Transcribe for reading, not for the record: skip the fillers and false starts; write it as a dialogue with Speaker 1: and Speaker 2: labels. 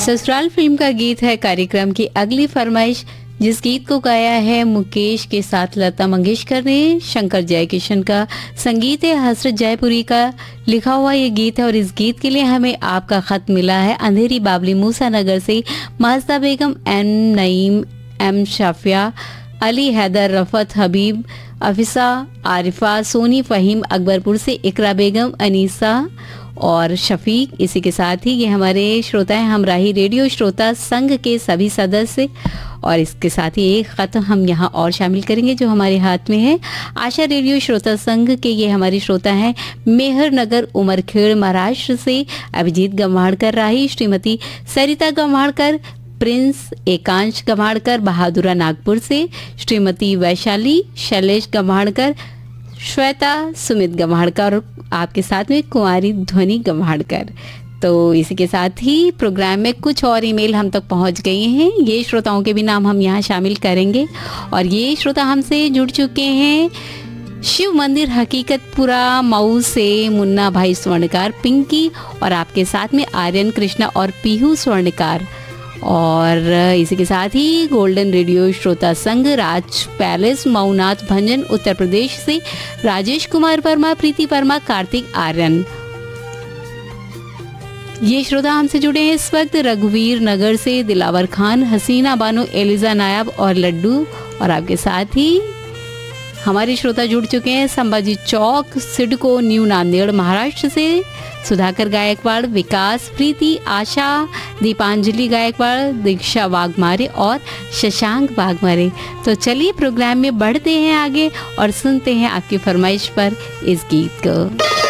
Speaker 1: ससुराल फिल्म का गीत है कार्यक्रम की अगली फरमाइश, जिस गीत को गाया है मुकेश के साथ लता मंगेशकर ने। शंकर जयकिशन का संगीत है, हसरत जयपुरी का लिखा हुआ ये गीत है और इस गीत के लिए हमें आपका खत मिला है अंधेरी बाबली मूसा नगर से। माजदा बेगम, एम नईम, एम शाफिया, अली हैदर, रफत, हबीब, अफिसा, आरिफा, सोनी, फहीम, अकबरपुर से इकरा बेगम, अनीसा और शफीक। इसी के साथ ही ये हमारे श्रोता हैं हमराही रेडियो श्रोता संघ के सभी सदस्य। और इसके साथ ही एक खत हम यहाँ और शामिल करेंगे जो हमारे हाथ में है। आशा रेडियो श्रोता संघ के ये हमारे श्रोता हैं मेहर नगर उमरखेड़ महाराष्ट्र से अभिजीत गम्हाड़कर राही, श्रीमती सरिता गम्हाड़कर, प्रिंस एकांश गम्हाड़कर बहादुरा नागपुर से, श्रीमती वैशाली, शैलेश गम्हाड़कर, श्वेता, सुमित गम्हाड़कर और आपके साथ में कुंवारी ध्वनि गम्हाड़कर। तो इसी के साथ ही प्रोग्राम में कुछ और ईमेल हम तक पहुंच गए हैं। ये श्रोताओं के भी नाम हम यहाँ शामिल करेंगे और ये श्रोता हमसे जुड़ चुके हैं शिव मंदिर हकीकतपुरा मऊ से मुन्ना भाई स्वर्णकार, पिंकी और आपके साथ में आर्यन, कृष्णा और पीहू स्वर्णकार। और इसी के साथ ही गोल्डन रेडियो श्रोता संघ राज पैलेस मऊनाथ भंजन उत्तर प्रदेश से राजेश कुमार वर्मा, प्रीति वर्मा, कार्तिक, आर्यन। ये श्रोता हमसे जुड़े हैं इस वक्त रघुवीर नगर से दिलावर खान, हसीना बानो, एलिजा नायब और लड्डू। और आपके साथ ही हमारे श्रोता जुड़ चुके हैं संभाजी चौक, सिडको, न्यू नांदेड़ महाराष्ट्र से सुधाकर गायकवाड़, विकास, प्रीति, आशा, दीपांजलि गायकवाड़, दीक्षा वाघमारे और शशांक वाघमारे। तो चलिए प्रोग्राम में बढ़ते हैं आगे और सुनते हैं आपकी फरमाइश पर इस गीत को।